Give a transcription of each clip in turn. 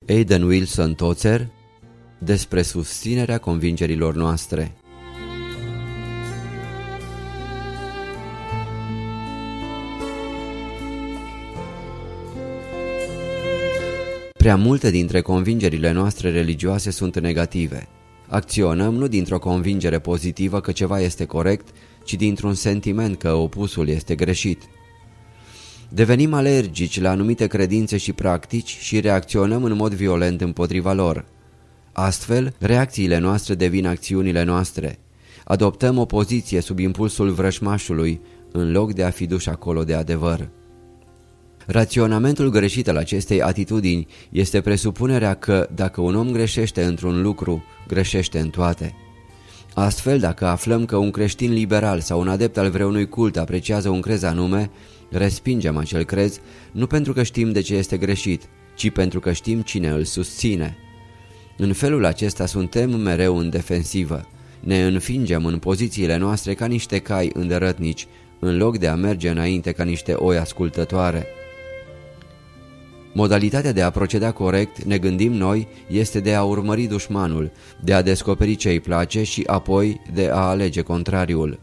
Aidan Wilson Tozer despre susținerea convingerilor noastre. Prea multe dintre convingerile noastre religioase sunt negative. Acționăm nu dintr-o convingere pozitivă că ceva este corect, ci dintr-un sentiment că opusul este greșit. Devenim alergici la anumite credințe și practici și reacționăm în mod violent împotriva lor. Astfel, reacțiile noastre devin acțiunile noastre. Adoptăm o poziție sub impulsul vrășmașului, în loc de a fi duși acolo de adevăr. Raționamentul greșit al acestei atitudini este presupunerea că, dacă un om greșește într-un lucru, greșește în toate. Astfel, dacă aflăm că un creștin liberal sau un adept al vreunui cult apreciază un crez anume, respingem acel crez nu pentru că știm de ce este greșit, ci pentru că știm cine îl susține. În felul acesta suntem mereu în defensivă. Ne înfingem în pozițiile noastre ca niște cai îndărătnici, în loc de a merge înainte ca niște oi ascultătoare. Modalitatea de a proceda corect, ne gândim noi, este de a urmări dușmanul, de a descoperi ce îi place și apoi de a alege contrariul.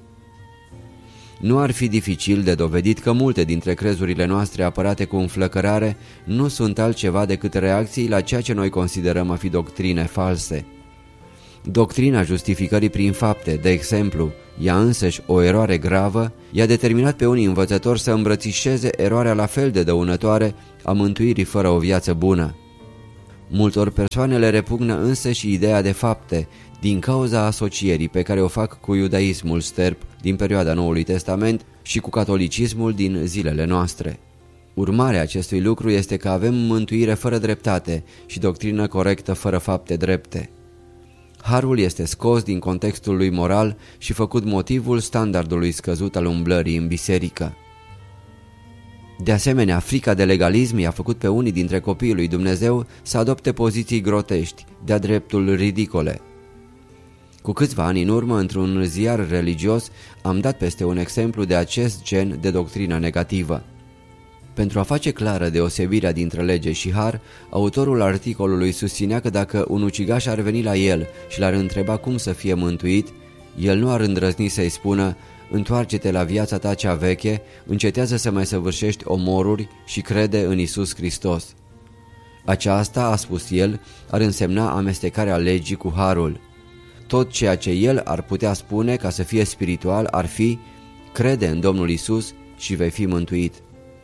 Nu ar fi dificil de dovedit că multe dintre crezurile noastre apărate cu înflăcărare nu sunt altceva decât reacții la ceea ce noi considerăm a fi doctrine false. Doctrina justificării prin fapte, de exemplu, ea însăși o eroare gravă, i-a determinat pe unii învățători să îmbrățișeze eroarea la fel de dăunătoare a mântuirii fără o viață bună. Multor persoane le repugnă însăși ideea de fapte, din cauza asocierii pe care o fac cu iudaismul sterp din perioada Noului Testament și cu catolicismul din zilele noastre. Urmarea acestui lucru este că avem mântuire fără dreptate și doctrină corectă fără fapte drepte. Harul este scos din contextul lui moral și făcut motivul standardului scăzut al umblării în biserică. De asemenea, frica de legalism i-a făcut pe unii dintre copiii lui Dumnezeu să adopte poziții grotești, de-a dreptul ridicole. Cu câțiva ani în urmă, într-un ziar religios, am dat peste un exemplu de acest gen de doctrină negativă. Pentru a face clară deosebirea dintre lege și har, autorul articolului susținea că dacă un ucigaș ar veni la el și l-ar întreba cum să fie mântuit, el nu ar îndrăzni să-i spună: întoarce-te la viața ta cea veche, încetează să mai săvârșești omoruri și crede în Isus Hristos. Aceasta, a spus el, ar însemna amestecarea legii cu harul. Tot ceea ce el ar putea spune ca să fie spiritual ar fi: crede în Domnul Isus și vei fi mântuit.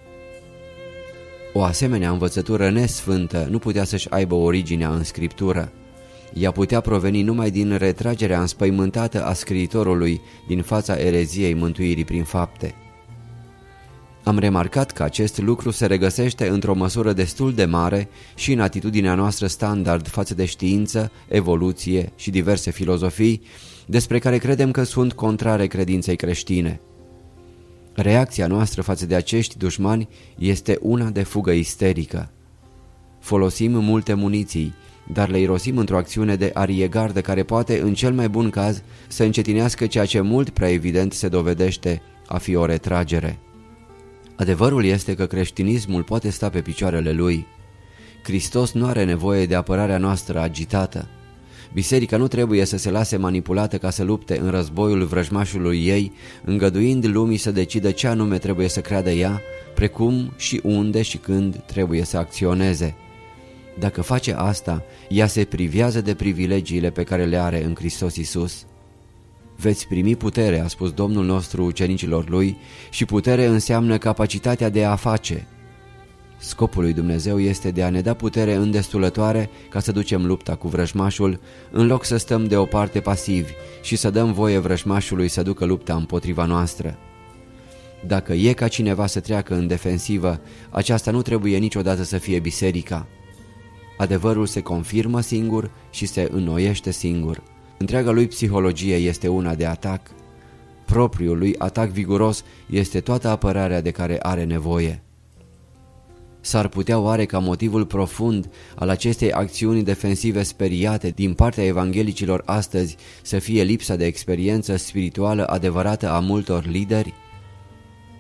O asemenea învățătură nesfântă nu putea să-și aibă originea în Scriptură. Ea putea proveni numai din retragerea înspăimântată a scriitorului din fața ereziei mântuirii prin fapte. Am remarcat că acest lucru se regăsește într-o măsură destul de mare și în atitudinea noastră standard față de știință, evoluție și diverse filozofii despre care credem că sunt contrare credinței creștine. Reacția noastră față de acești dușmani este una de fugă isterică. Folosim multe muniții, dar le irosim într-o acțiune de ariegardă care poate, în cel mai bun caz, să încetinească ceea ce mult prea evident se dovedește a fi o retragere. Adevărul este că creștinismul poate sta pe picioarele lui. Hristos nu are nevoie de apărarea noastră agitată. Biserica nu trebuie să se lase manipulată ca să lupte în războiul vrăjmașului ei, îngăduind lumii să decidă ce anume trebuie să creadă ea, precum și unde și când trebuie să acționeze. Dacă face asta, ea se privează de privilegiile pe care le are în Hristos Iisus. Veți primi putere, a spus Domnul nostru ucenicilor lui, și putere înseamnă capacitatea de a face. Scopul lui Dumnezeu este de a ne da putere îndestulătoare ca să ducem lupta cu vrăjmașul, în loc să stăm deoparte pasivi și să dăm voie vrăjmașului să ducă lupta împotriva noastră. Dacă e ca cineva să treacă în defensivă, aceasta nu trebuie niciodată să fie biserica. Adevărul se confirmă singur și se înnoiește singur. Întreaga lui psihologie este una de atac. Propriul lui atac viguros este toată apărarea de care are nevoie. S-ar putea oare ca motivul profund al acestei acțiuni defensive speriate din partea evanghelicilor astăzi să fie lipsa de experiență spirituală adevărată a multor lideri?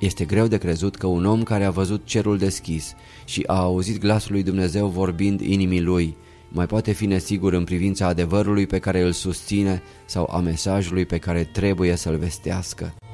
Este greu de crezut că un om care a văzut cerul deschis și a auzit glasul lui Dumnezeu vorbind inimii lui, mai poate fi nesigur în privința adevărului pe care îl susține sau a mesajului pe care trebuie să-l vestească.